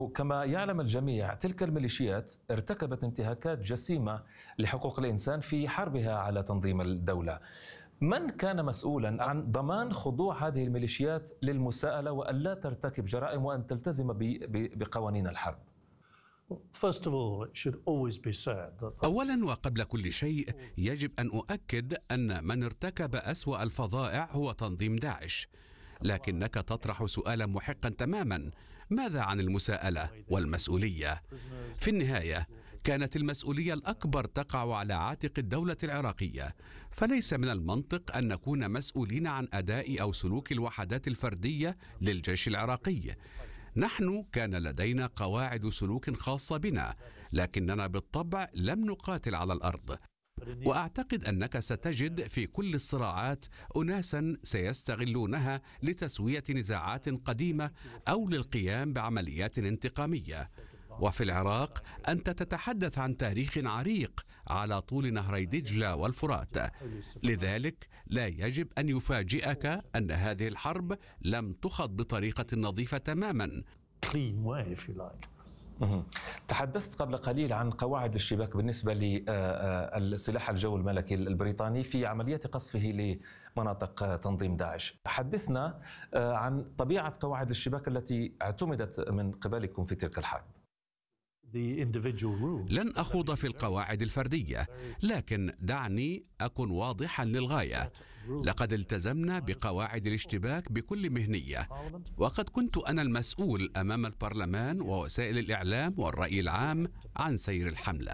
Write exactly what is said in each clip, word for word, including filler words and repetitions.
وكما يعلم الجميع تلك الميليشيات ارتكبت انتهاكات جسيمة لحقوق الإنسان في حربها على تنظيم الدولة. من كان مسؤولا عن ضمان خضوع هذه الميليشيات للمساءلة وأن لا ترتكب جرائم وأن تلتزم بقوانين الحرب؟ أولا وقبل كل شيء يجب أن أؤكد أن من ارتكب أسوأ الفظائع هو تنظيم داعش، لكنك تطرح سؤالا محقا تماما: ماذا عن المساءلة والمسؤولية؟ في النهاية كانت المسؤولية الأكبر تقع على عاتق الدولة العراقية، فليس من المنطق أن نكون مسؤولين عن أداء أو سلوك الوحدات الفردية للجيش العراقي. نحن كان لدينا قواعد سلوك خاصة بنا، لكننا بالطبع لم نقاتل على الأرض. وأعتقد أنك ستجد في كل الصراعات أناسا سيستغلونها لتسوية نزاعات قديمة أو للقيام بعمليات انتقامية. وفي العراق أنت تتحدث عن تاريخ عريق على طول نهري دجلة والفرات، لذلك لا يجب أن يفاجئك أن هذه الحرب لم تخض بطريقة نظيفة تماما. تحدثت قبل قليل عن قواعد الاشتباك بالنسبة للسلاح الجوي الملكي البريطاني في عملية قصفه لمناطق تنظيم داعش. حدثنا عن طبيعة قواعد الاشتباك التي اعتمدت من قبلكم في تلك الحرب. لن أخوض في القواعد الفردية، لكن دعني أكن واضحا للغاية. لقد التزمنا بقواعد الاشتباك بكل مهنية، وقد كنت أنا المسؤول أمام البرلمان ووسائل الإعلام والرأي العام عن سير الحملة.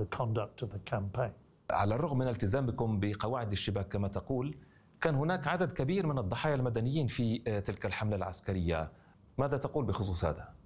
على الرغم من التزامكم بقواعد الاشتباك كما تقول، كان هناك عدد كبير من الضحايا المدنيين في تلك الحملة العسكرية. ماذا تقول بخصوص هذا؟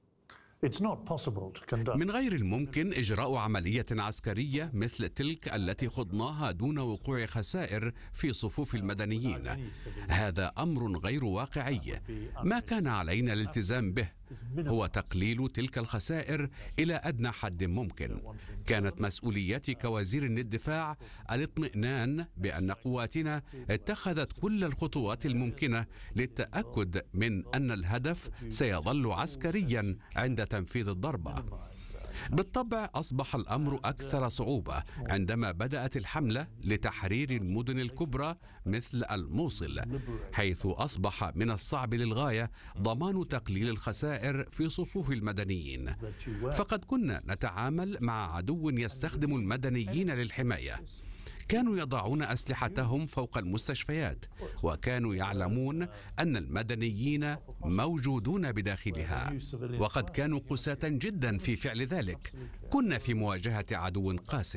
من غير الممكن إجراء عملية عسكرية مثل تلك التي خضناها دون وقوع خسائر في صفوف المدنيين. هذا أمر غير واقعي. ما كان علينا الالتزام به هو تقليل تلك الخسائر إلى أدنى حد ممكن. كانت مسؤوليتي كوزير للدفاع الاطمئنان بأن قواتنا اتخذت كل الخطوات الممكنة للتأكد من أن الهدف سيظل عسكريا عند تنفيذ الضربة. بالطبع أصبح الأمر أكثر صعوبة عندما بدأت الحملة لتحرير المدن الكبرى مثل الموصل، حيث أصبح من الصعب للغاية ضمان تقليل الخسائر في صفوف المدنيين. فقد كنا نتعامل مع عدو يستخدم المدنيين للحماية. كانوا يضعون أسلحتهم فوق المستشفيات، وكانوا يعلمون أن المدنيين موجودون بداخلها، وقد كانوا قساة جدا في فعل ذلك. كنا في مواجهة عدو قاس.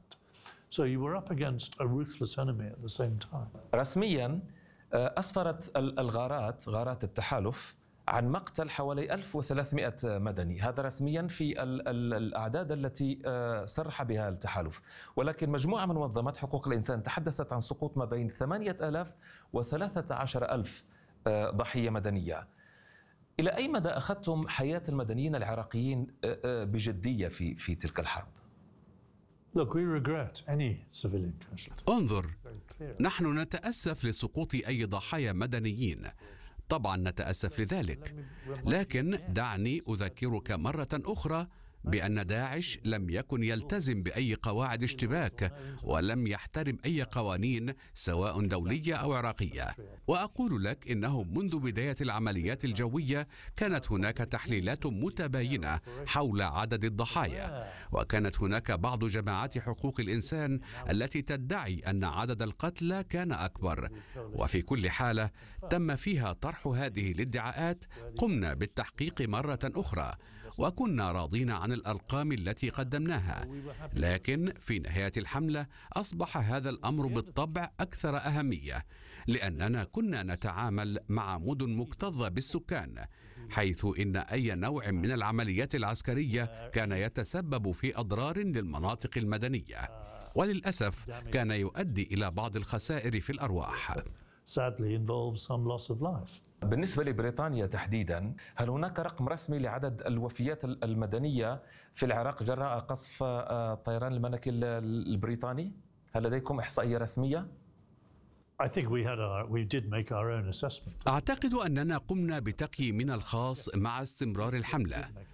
رسميا أسفرت الغارات غارات التحالف عن مقتل حوالي ألف وثلاثمئة مدني، هذا رسميا في الأعداد التي صرح بها التحالف. ولكن مجموعة من منظمات حقوق الإنسان تحدثت عن سقوط ما بين ثمانية آلاف وثلاثة عشر ألف ضحية مدنية. إلى أي مدى أخذتم حياة المدنيين العراقيين بجدية في في تلك الحرب؟ انظر، نحن نتأسف لسقوط أي ضحايا مدنيين، طبعا نتأسف لذلك، لكن دعني أذكرك مرة أخرى بأن داعش لم يكن يلتزم بأي قواعد اشتباك ولم يحترم أي قوانين سواء دولية أو عراقية. وأقول لك إنه منذ بداية العمليات الجوية كانت هناك تحليلات متباينة حول عدد الضحايا، وكانت هناك بعض جماعات حقوق الإنسان التي تدعي أن عدد القتلى كان أكبر. وفي كل حالة تم فيها طرح هذه الادعاءات، قمنا بالتحقيق مرة أخرى وكنا راضين عن الأرقام التي قدمناها. لكن في نهاية الحملة أصبح هذا الأمر بالطبع أكثر أهمية، لأننا كنا نتعامل مع مدن مكتظة بالسكان، حيث إن أي نوع من العمليات العسكرية كان يتسبب في أضرار للمناطق المدنية، وللأسف كان يؤدي إلى بعض الخسائر في الأرواح. بالنسبة لبريطانيا تحديدا، هل هناك رقم رسمي لعدد الوفيات المدنية في العراق جراء قصف الطيران الملكي البريطاني؟ هل لديكم إحصائية رسمية؟ أعتقد أننا قمنا بتقييمنا الخاص مع استمرار الحملة.